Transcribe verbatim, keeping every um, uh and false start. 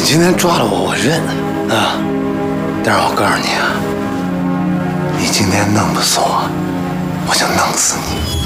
今天抓了我，我认啊。但是我告诉你啊，你今天弄不死我，我就弄死你。